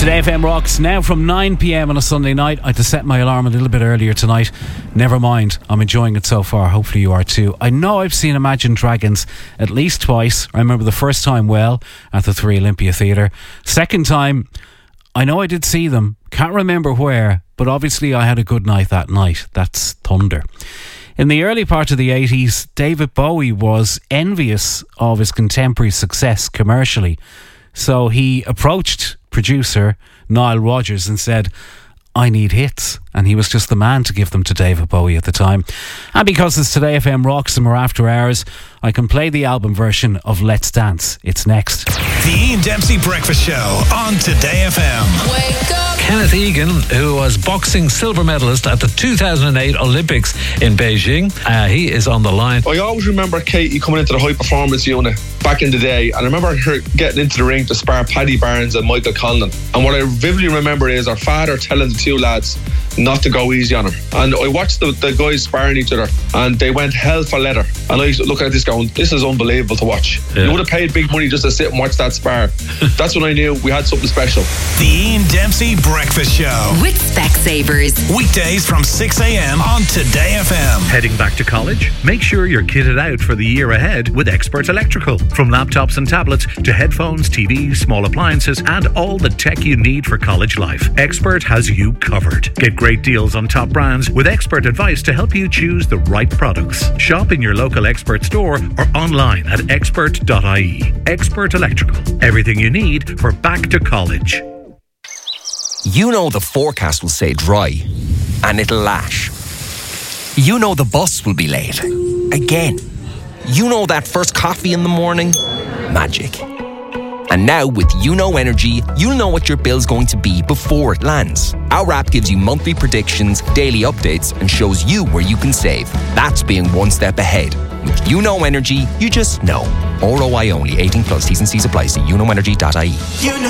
Today FM rocks now from 9 p.m. on a Sunday night. I had to set my alarm a little bit earlier tonight. Never mind, I'm enjoying it so far. Hopefully you are too. I know I've seen Imagine Dragons at least twice. I remember the first time well at the 3 Olympia Theatre. Second time, I know I did see them. Can't remember where, but obviously I had a good night that night. That's thunder. In the early part of the 80s, David Bowie was envious of his contemporary success commercially. So he approached producer Nile Rodgers and said, I need hits. And he was just the man to give them to David Bowie at the time. And because it's Today FM Rocks and we're after hours, I can play the album version of Let's Dance. It's next. The Ian Dempsey Breakfast Show on Today FM. Wake up. Kenneth Egan, who was boxing silver medalist at the 2008 Olympics in Beijing, he is on the line. I always remember Katie coming into the high performance unit back in the day, and I remember her getting into the ring to spar Paddy Barnes and Michael Conlon. And what I vividly remember is her father telling the two lads not to go easy on her. And I watched the guys sparring each other, and they went hell for leather. And I was looking at this going, this is unbelievable to watch. Yeah. You would have paid big money just to sit and watch that spar. That's when I knew we had something special. The Ian Dempsey Breakfast Show with Specsavers. Weekdays from 6 a.m. on Today FM. Heading back to college? Make sure you're kitted out for the year ahead with Expert Electrical. From laptops and tablets to headphones, TVs, small appliances, and all the tech you need for college life, Expert has you covered. Get great deals on top brands with expert advice to help you choose the right products. Shop in your local Expert store or online at expert.ie. Expert Electrical. Everything you need for back to college. You know the forecast will say dry, and it'll lash. You know the bus will be late. Again. You know that first coffee in the morning? Magic. And now with YouKnow Energy, you'll know what your bill's going to be before it lands. Our app gives you monthly predictions, daily updates, and shows you where you can save. That's being one step ahead. With YouKnow Energy, you just know. ROI only. 18 plus. T's and C's apply. See youknowenergy.ie.